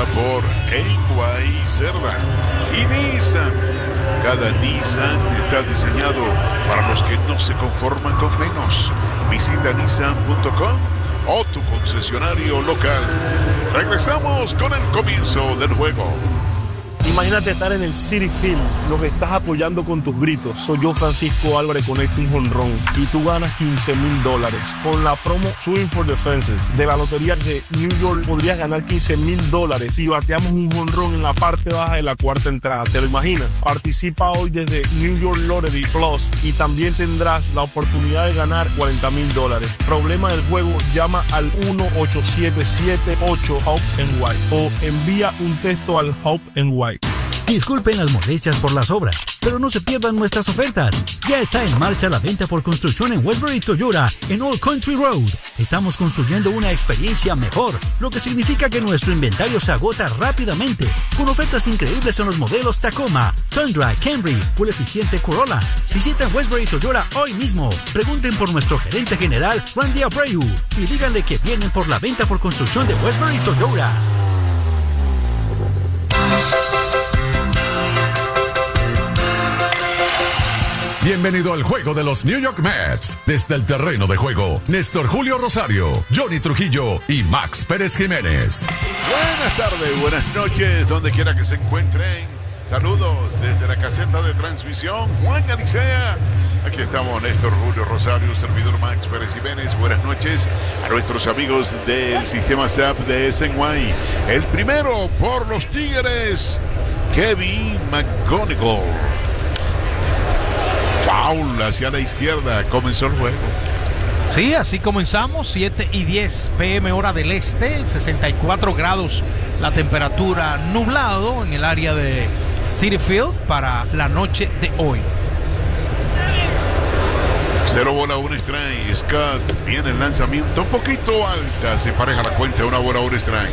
por Enguay Cerda. Y Nissan. Cada Nissan está diseñado para los que no se conforman con menos. Visita nissan.com o tu concesionario local. Regresamos con el comienzo del juego. Imagínate estar en el Citi Field, lo que estás apoyando con tus gritos. Soy yo, Francisco Álvarez, conecto un jonrón y tú ganas $15,000. Con la promo Swing for the Fences de la lotería de New York podrías ganar $15,000 si bateamos un jonrón en la parte baja de la cuarta entrada. ¿Te lo imaginas? Participa hoy desde New York Lottery Plus y también tendrás la oportunidad de ganar $40,000. Problema del juego, llama al 1-877-8-HOPE-NY o envía un texto al HOPE-NY. Disculpen las molestias por las obras, pero no se pierdan nuestras ofertas. Ya está en marcha la venta por construcción en Westbury Toyota, en Old Country Road. Estamos construyendo una experiencia mejor, lo que significa que nuestro inventario se agota rápidamente, con ofertas increíbles en los modelos Tacoma, Tundra, Camry o el eficiente Corolla. Visiten Westbury Toyota hoy mismo. Pregunten por nuestro gerente general, Randy Abreu, y díganle que vienen por la venta por construcción de Westbury Toyota. Bienvenido al juego de los New York Mets. Desde el terreno de juego, Néstor Julio Rosario, Johnny Trujillo y Max Pérez Jiménez. Buenas tardes, buenas noches, donde quiera que se encuentren. Saludos desde la caseta de transmisión, Juan Alicea. Aquí estamos, Néstor Julio Rosario, servidor Max Pérez Jiménez. Buenas noches a nuestros amigos del sistema SAP de SNY. El primero por los Tigres, Kevin McGonigal. Foul hacia la izquierda, comenzó el juego. Sí, así comenzamos, 7:10 p.m. hora del este, 64 grados la temperatura, nublado en el área de Citi Field para la noche de hoy. 0 bola, 1 strike. Scott viene el lanzamiento un poquito alta, se pareja la cuenta, 1 bola, 1 strike.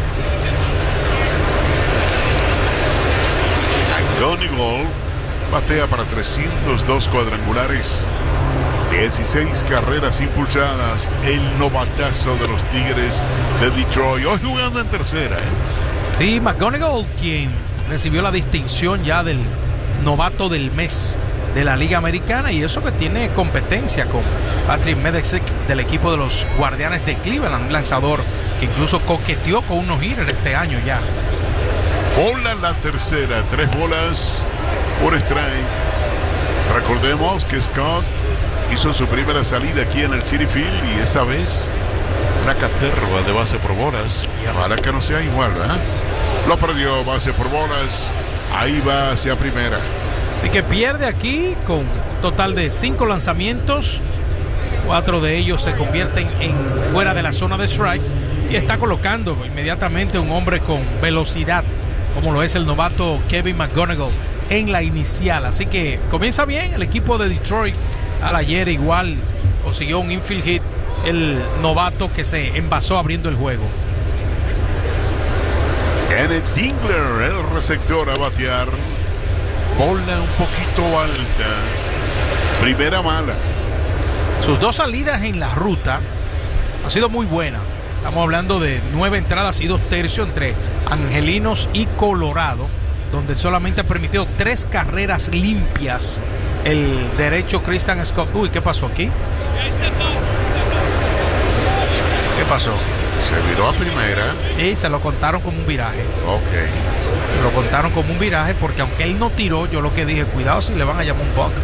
McGonigal batea para 302 cuadrangulares, 16 carreras impulsadas, el novatazo de los Tigres de Detroit, hoy jugando en tercera. Sí, McGonigal, quien recibió la distinción ya del novato del mes de la Liga Americana, y eso que tiene competencia con Patrick Medexek del equipo de los Guardianes de Cleveland, un lanzador que incluso coqueteó con un no-hitter este año ya. Bola la tercera, 3 bolas, 1 strike. Recordemos que Scott hizo su primera salida aquí en el Citi Field y esa vez una caterva de base por bolas. Y ojalá que no sea igual, ¿verdad? Lo perdió, base por bolas. Ahí va hacia primera. Así que pierde aquí con total de 5 lanzamientos. 4 de ellos se convierten en fuera de la zona de strike. Y está colocando inmediatamente un hombre con velocidad, como lo es el novato Kevin McGonigal en la inicial. Así que comienza bien el equipo de Detroit. Ayer igual consiguió un infield hit el novato que se envasó abriendo el juego. Kenneth Dingler, el receptor, a batear. Bola un poquito alta. Primera mala. Sus 2 salidas en la ruta han sido muy buenas. Estamos hablando de 9 entradas y 2 tercios entre Angelinos y Colorado, donde solamente ha permitido 3 carreras limpias el derecho Christian Scott. Uy, ¿qué pasó aquí? ¿Qué pasó? Se viró a primera. Y se lo contaron como un viraje. Ok. Se lo contaron como un viraje porque aunque él no tiró, yo lo que dije, cuidado si le van a llamar un buck.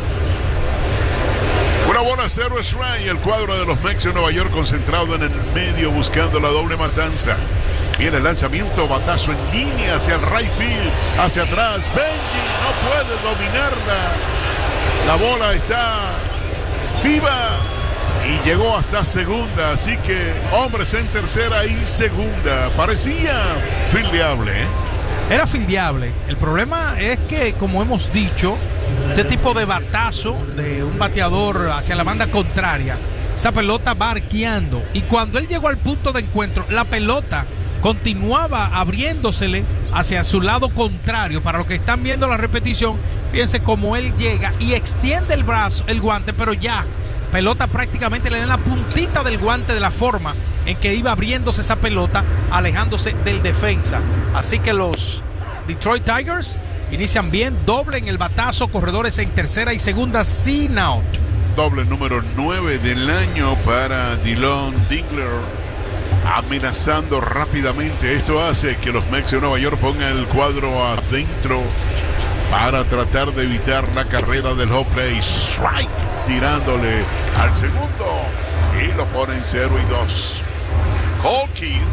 1 bola, 0 strike. El cuadro de los Mets de Nueva York concentrado en el medio buscando la doble matanza. Viene el lanzamiento, batazo en línea hacia el right field, hacia atrás. Benji no puede dominarla. La bola está viva y llegó hasta segunda. Así que hombres en tercera y segunda. Parecía fildeable, ¿eh? Era fildeable. El problema es que, como hemos dicho, este tipo de batazo de un bateador hacia la banda contraria, esa pelota va arqueando. Y cuando él llegó al punto de encuentro, la pelota continuaba abriéndosele hacia su lado contrario. Para los que están viendo la repetición, fíjense cómo él llega y extiende el brazo, el guante, pero ya pelota prácticamente le da en la puntita del guante de la forma en que iba abriéndose esa pelota, alejándose del defensa. Así que los Detroit Tigers inician bien, doble en el batazo, corredores en tercera y segunda sin out. Doble número 9 del año para Dillon Dingler, amenazando rápidamente. Esto hace que los Mets de Nueva York pongan el cuadro adentro para tratar de evitar la carrera del home play. Strike, tirándole al segundo y lo ponen 0-2. Cole Keith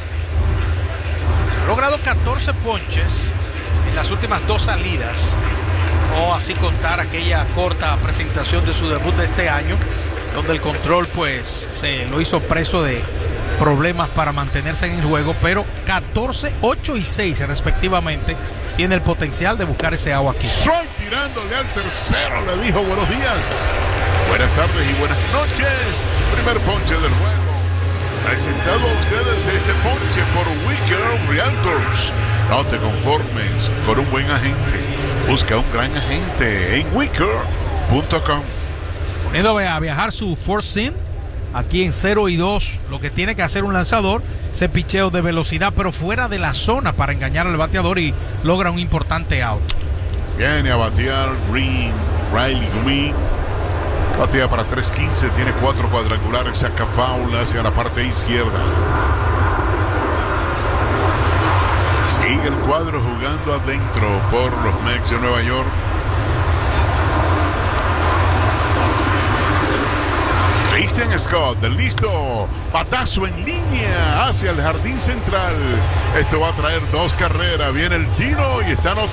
ha logrado 14 ponches en las últimas 2 salidas, o así contar aquella corta presentación de su debut de este año, donde el control pues se lo hizo preso de problemas para mantenerse en el juego, pero 14, 8 y 6 respectivamente tiene el potencial de buscar ese out aquí. Strike, tirándole al tercero, le dijo buenos días, buenas tardes y buenas noches. Primer ponche del juego. Presentado a ustedes este ponche por Wicker Realtors. No te conformes con un buen agente, busca un gran agente en wicker.com. Poniendo a viajar su fourth sim aquí en 0-2, lo que tiene que hacer un lanzador, ese picheo de velocidad pero fuera de la zona para engañar al bateador, y logra un importante out. Viene a batear Riley Green. Batea para 3.15, tiene 4 cuadrangulares, saca foul hacia la parte izquierda. Sigue el cuadro jugando adentro por los Mets de Nueva York. Christian Scott, listo, batazo en línea hacia el jardín central. Esto va a traer 2 carreras. Viene el tiro y está anotando.